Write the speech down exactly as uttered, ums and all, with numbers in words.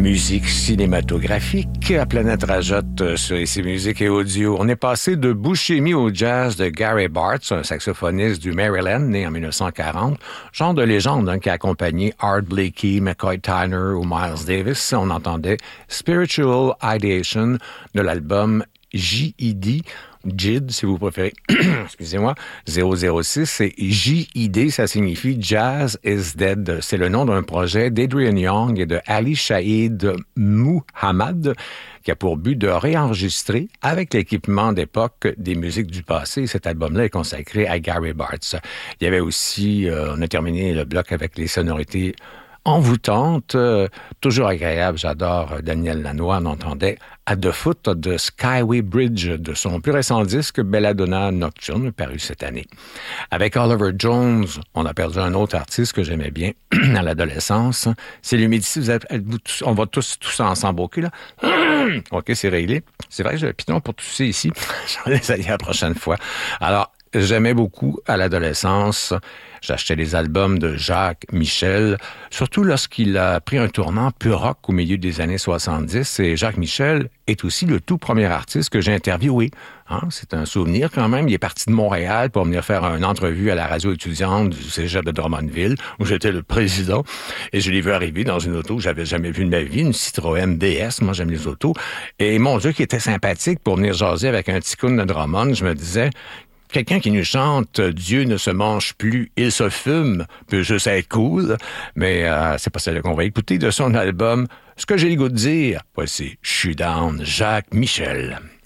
musique cinématographique à Planète Rajotte sur ici Musique et Audio. On est passé de Buscemi au jazz de Gary Bartz, un saxophoniste du Maryland, né en dix-neuf cent quarante. Genre de légende hein, qui a accompagné Art Blakey, McCoy Tyner ou Miles Davis. On entendait Spiritual Ideation de l'album J I D, J I D si vous préférez, excusez-moi, zéro zéro six, et J I D, ça signifie Jazz is Dead. C'est le nom d'un projet d'Adrian Young et de Ali Shaheed Muhammad qui a pour but de réenregistrer avec l'équipement d'époque des musiques du passé. Cet album-là est consacré à Gary Bartz. Il y avait aussi, euh, on a terminé le bloc avec les sonorités envoûtante, euh, toujours agréable. J'adore euh, Daniel Lanois. On entendait At the Foot of the Skyway Bridge de son plus récent disque Belladonna Nocturne, paru cette année. Avec Oliver Jones, on a perdu un autre artiste que j'aimais bien à l'adolescence. C'est l'humidité. Vous êtes, on va tous, tous ensemble. OK, là? OK, c'est réglé. C'est vrai que j'ai le piton pour tousser ici. J'en ai essayé la prochaine fois. Alors, j'aimais beaucoup à l'adolescence. J'achetais les albums de Jacques Michel, surtout lorsqu'il a pris un tournant plus rock au milieu des années soixante-dix. Et Jacques Michel est aussi le tout premier artiste que j'ai interviewé. Hein, c'est un souvenir quand même. Il est parti de Montréal pour venir faire une entrevue à la radio étudiante du cégep de Drummondville, où j'étais le président. Et je l'ai vu arriver dans une auto que j'avais jamais vue de ma vie, une Citroën D S. Moi, j'aime les autos. Et mon Dieu, qui était sympathique pour venir jaser avec un petit coon de Drummond. Je me disais... Quelqu'un qui nous chante « Dieu ne se mange plus, il se fume » peut juste être cool, mais euh, c'est pas celle qu'on va écouter de son album. Ce que j'ai le goût de dire, voici « Je suis down » Jacques Michel.